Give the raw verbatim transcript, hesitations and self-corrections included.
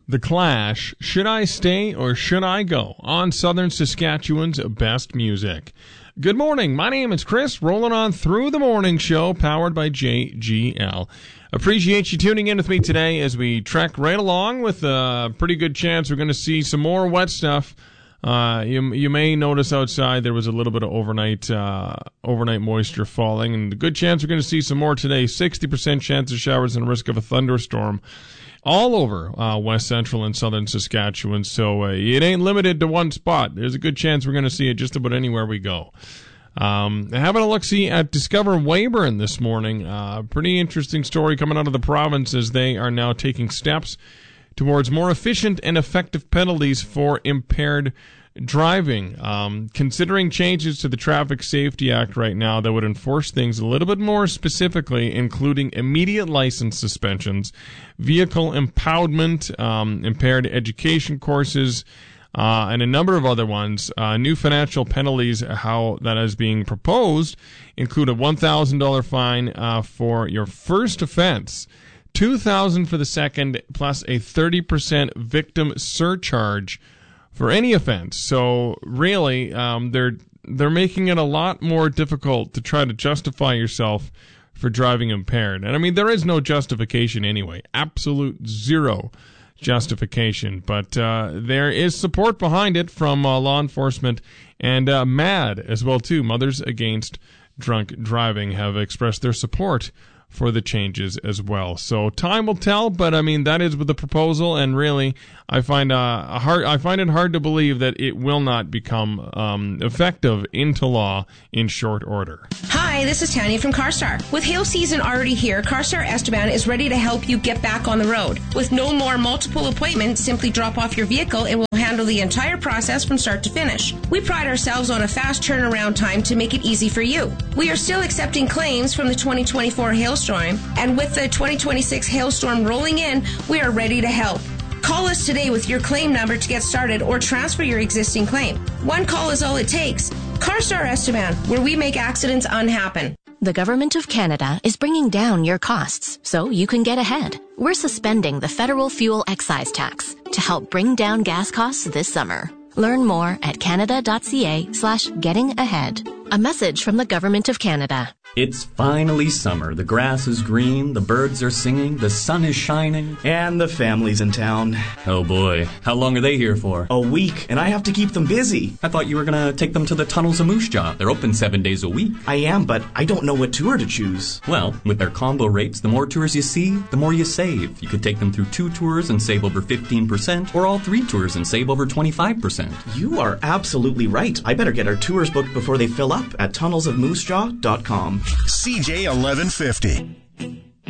The Clash, Should I Stay or Should I Go? On Southern Saskatchewan's best music. Good morning. My name is Chris, rolling on through the morning show, powered by J G L. Appreciate you tuning in with me today as we trek right along with a pretty good chance we're going to see some more wet stuff. Uh, you you may notice outside there was a little bit of overnight uh, overnight moisture falling, and a good chance we're going to see some more today. sixty percent chance of showers and risk of a thunderstorm all over uh, west central and southern Saskatchewan, so uh, it ain't limited to one spot. There's a good chance we're going to see it just about anywhere we go. Um, having a look-see at Discover Weyburn this morning. Uh, pretty interesting story coming out of the province as they are now taking steps towards more efficient and effective penalties for impaired driving. Um, considering changes to the Traffic Safety Act right now that would enforce things a little bit more specifically, including immediate license suspensions, vehicle impoundment, um, impaired education courses, uh, and a number of other ones. Uh, new financial penalties, how that is being proposed, include a one thousand dollars fine uh, for your first offense, two thousand dollars for the second, plus a thirty percent victim surcharge for any offense. So really, um, they're they're making it a lot more difficult to try to justify yourself for driving impaired. And I mean, there is no justification anyway. Absolute zero justification. But uh, there is support behind it from uh, law enforcement and uh, MAD as well too. Mothers Against Drunk Driving have expressed their support for the changes as well. So time will tell, but I mean that is with the proposal, and really I find uh, a hard I find it hard to believe that it will not become um, effective into law in short order. Hi, this is Tanya from CarStar. With hail season already here, CarStar Esteban is ready to help you get back on the road. With no more multiple appointments, simply drop off your vehicle and we'll handle the entire process from start to finish. We pride ourselves on a fast turnaround time to make it easy for you. We are still accepting claims from the twenty twenty-four hailstorm, and with the twenty twenty-six hailstorm rolling in, we are ready to help. Call us today with your claim number to get started or transfer your existing claim. One call is all it takes. CarStar Esteban, where we make accidents unhappen. The Government of Canada is bringing down your costs so you can get ahead. We're suspending the federal fuel excise tax to help bring down gas costs this summer. Learn more at canada.ca slash getting ahead. A message from the Government of Canada. It's finally summer. The grass is green, the birds are singing, the sun is shining. And the family's in town. Oh boy, how long are they here for? A week, and I have to keep them busy. I thought you were gonna take them to the Tunnels of Moose Jaw. They're open seven days a week. I am, but I don't know what tour to choose. Well, with their combo rates, the more tours you see, the more you save. You could take them through two tours and save over fifteen percent, or all three tours and save over twenty-five percent. You are absolutely right. I better get our tours booked before they fill up at tunnels of moose jaw dot com. C J eleven fifty.